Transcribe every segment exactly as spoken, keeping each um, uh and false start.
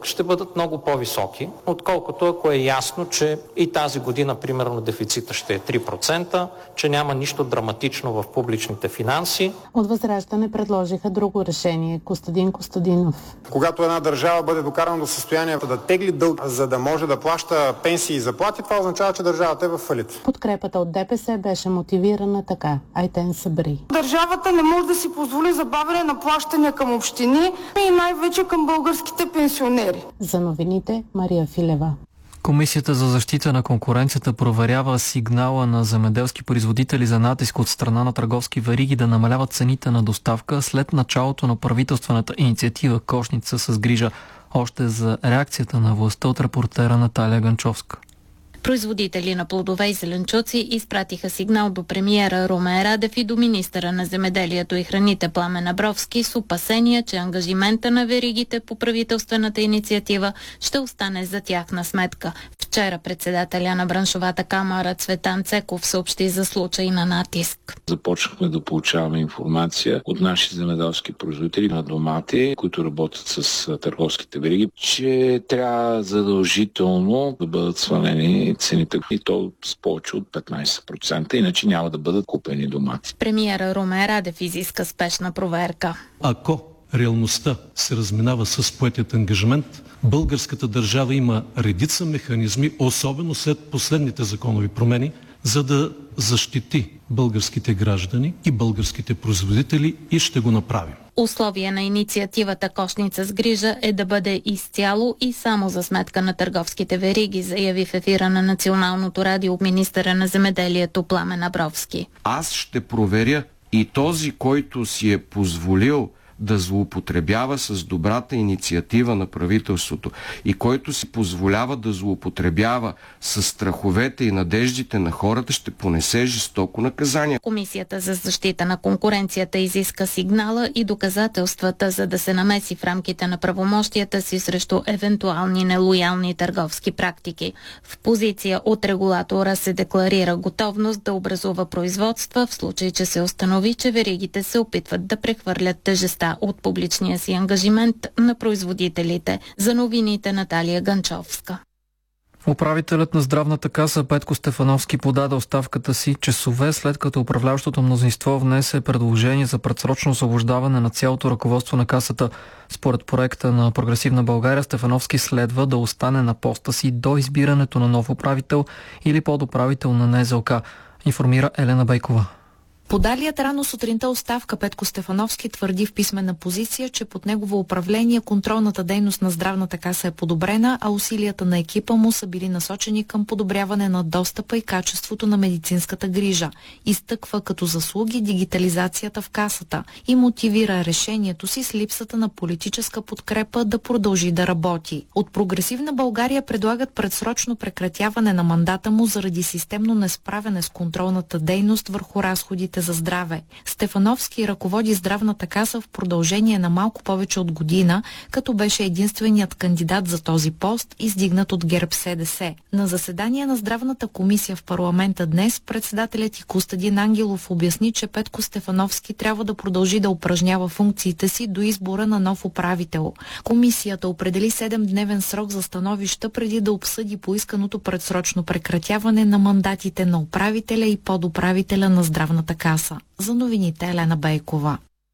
ще бъдат много по-високи, отколкото ако е ясно, че и тази година, примерно, дефицита ще е три процента, че няма нищо драматично в публичните финанси. От ВЪЗРАЖДАНЕ предложиха друго решение. Костадин Костадинов. Когато една държава бъде докарана до състояние да тегли дълг, за да може да плаща пенсии и заплати, това означава, че държавата е в фалит. Подкрепата от ДПС беше мотивирана така. Айтен Сабри. Държавата не може да си позволи забавяне на плащания към общини и най-вече към българските пенсионери. За новините Мария Филева. Комисията за защита на конкуренцията проверява сигнала на земеделски производители за натиск от страна на търговски вериги да намаляват цените на доставка след началото на правителствената инициатива Кошница с грижа. Още за реакцията на властта от репортера Наталия Ганчовска. Производители на плодове и зеленчуци изпратиха сигнал до премиера Румен Радев и до министъра на земеделието и храните Пламен Абровски с опасения, че ангажимента на веригите по правителствената инициатива ще остане за тяхна сметка. Вчера председателя на браншовата камара Цветан Цеков съобщи за случай на натиск. Започнахме да получаваме информация от наши земеделски производители на домати, които работят с търговските вериги, че трябва задължително да бъдат свалени цените и то с повече от петнайсет процента, иначе няма да бъдат купени домати. Премиера Румен Радев изиска спешна проверка. Ако реалността се разминава с поетият ангажимент, българската държава има редица механизми, особено след последните законови промени, за да защити българските граждани и българските производители и ще го направим. Условие на инициативата Кошница с грижа е да бъде изцяло и само за сметка на търговските вериги, заяви в ефира на Националното радио министъра на земеделието Пламен Абровски. Аз ще проверя и този, който си е позволил да злоупотребява с добрата инициатива на правителството и който си позволява да злоупотребява с страховете и надеждите на хората, ще понесе жестоко наказание. Комисията за защита на конкуренцията изиска сигнала и доказателствата, за да се намеси в рамките на правомощията си срещу евентуални нелоялни търговски практики. В позиция от регулатора се декларира готовност да образува производства в случай, че се установи, че веригите се опитват да прехвърлят тежеста от публичния си ангажимент на производителите. За новините Наталия Ганчовска. Управителят на здравната каса Петко Стефановски подаде оставката си часове след като управляващото мнозинство внесе предложение за предсрочно освобождаване на цялото ръководство на касата. Според проекта на Прогресивна България, Стефановски следва да остане на поста си до избирането на нов управител или подуправител на Н З О К, информира Елена Бейкова. Подалият рано сутринта оставка Петко Стефановски твърди в писмена позиция, че под негово управление контролната дейност на здравната каса е подобрена, а усилията на екипа му са били насочени към подобряване на достъпа и качеството на медицинската грижа. Изтъква като заслуги дигитализацията в касата и мотивира решението си с липсата на политическа подкрепа да продължи да работи. От Прогресивна България предлагат предсрочно прекратяване на мандата му заради системно несправяне с контролната дейност върху разходите за здраве. Стефановски ръководи здравната каса в продължение на малко повече от година, като беше единственият кандидат за този пост, издигнат от ГЕРБ С Д С. На заседание на здравната комисия в парламента днес председателят и Костадин Ангелов обясни, че Петко Стефановски трябва да продължи да упражнява функциите си до избора на нов управител. Комисията определи седемдневен срок за становища преди да обсъди поисканото предсрочно прекратяване на мандатите на управителя и подуправителя на здравната каса. За новините Елена Бейкова.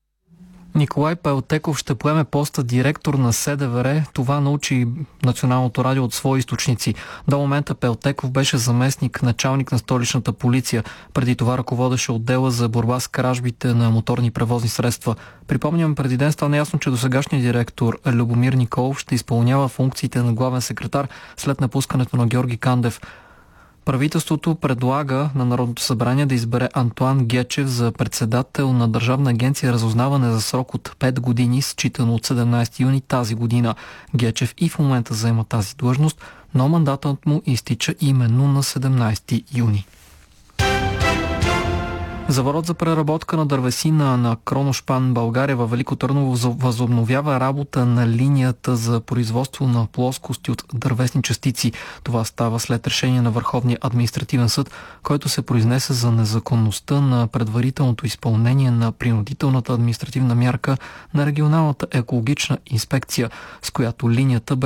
Николай Пелтеков ще поеме поста директор на С Д В Р. Това научи Националното радио от свои източници. До момента Пелтеков беше заместник началник на столичната полиция. Преди това ръководеше отдела за борба с кражбите на моторни превозни средства. Припомням, преди ден стана ясно, че досегашният директор Любомир Николов ще изпълнява функциите на главен секретар след напускането на Георги Кандев. Правителството предлага на Народното събрание да избере Антоан Гечев за председател на Държавна агенция разузнаване за срок от пет години, считано от седемнайсети юни тази година. Гечев и в момента заема тази длъжност, но мандатът му изтича именно на седемнайсети юни. Заводът за преработка на дървесина на Кроношпан България във Велико Търново възобновява работа на линията за производство на плоскости от дървесни частици. Това става след решение на Върховния административен съд, който се произнесе за незаконността на предварителното изпълнение на принудителната административна мярка на регионалната екологична инспекция, с която линията бе